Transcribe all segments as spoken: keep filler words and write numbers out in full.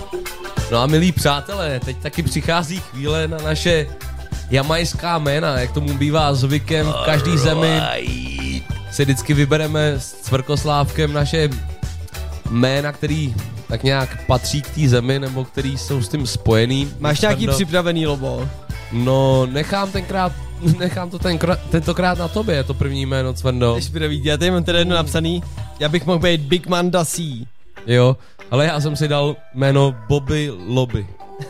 No a milí přátelé, teď taky přichází chvíle na naše jamajská jména, jak tomu bývá zvykem v každé zemi. Si vždycky vybereme s Cvrkoslávkem naše jména, který tak nějak patří k té zemi, nebo který jsou s tím spojený. Máš nějaký Cvrdo připravený, Lobo? No, nechám tenkrát, nechám to tenkrát, tentokrát na tobě, to první jméno, Cvrndo. Jsi první, já tady mám teda jedno napsaný, já bych mohl být Big Manda C. Jo, ale já jsem si dal jméno Bobby Lobby.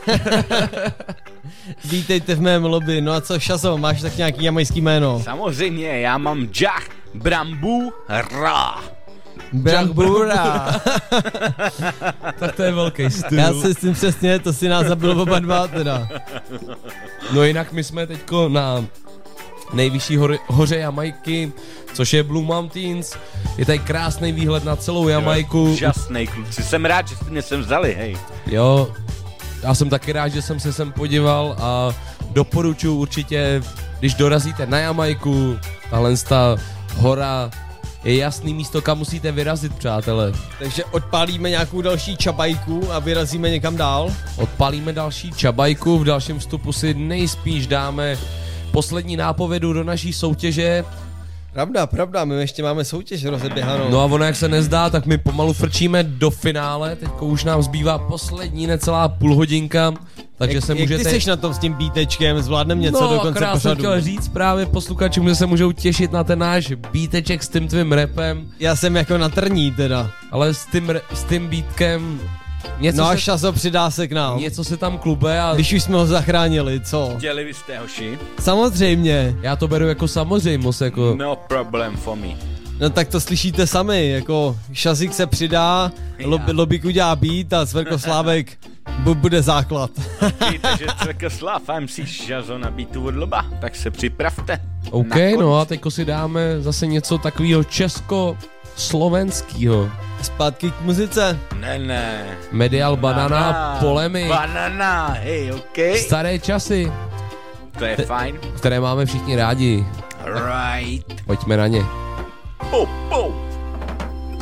Vítejte v mém lobby, no a co, Šazo, máš tak nějaký jamajský jméno? Samozřejmě, já mám Jah Brambura. Brambura. Tak to je velký styl. Já se s tím přesně, to si nás zabil oba dva teda. No jinak my jsme teďko na nejvyšší hor- hoře Jamajky, což je Blue Mountains. Je tady krásný výhled na celou Jamajku. Úžasnej, kluci, jsem rád, že jste mě sem vzali, hej. Jo, já jsem taky rád, že jsem se sem podíval a doporučuji určitě, když dorazíte na Jamajku, tahle ta hora je jasný místo, kam musíte vyrazit, přátelé. Takže odpálíme nějakou další čabajku a vyrazíme někam dál. Odpálíme další čabajku, v dalším vstupu si nejspíš dáme poslední nápovědu do naší soutěže. Pravda, pravda, my ještě máme soutěž rozeběhanou. No a ono jak se nezdá, tak my pomalu frčíme do finále, teďko už nám zbývá poslední necelá půl hodinka, takže jak, se můžete... Jak ty seš na tom s tím beatečkem, zvládnem něco no, do konce pořadu? No, jsem chtěl říct právě posluchačům, že se můžou těšit na ten náš beateček s tím tvým rapem. Já jsem jako na trní teda. Ale s tím, s tím beatkem... Něco no a se, Šazo přidá se k nám. Něco se tam klube a... Když už jsme ho zachránili, co? Chtěli vy jste, hoši? Samozřejmě. Já to beru jako samozřejmost, jako... No problem for me. No tak to slyšíte sami, jako Šazik se přidá, lob, Lobik udělá beat a Cvrkoslávek bu, bude základ. Víte, že Cvrkoslav a M C Šazo na beatu od Loba, tak se připravte. OK, no a teďko si dáme zase něco takového česko-slovenskýho. Zpátky k muzice. Ne, ne. Medial Banana, banana Polemy. Banana, hej, OK. Staré časy. To je Te- fajn. Které máme všichni rádi. Right. Pojďme na ně. Po, po.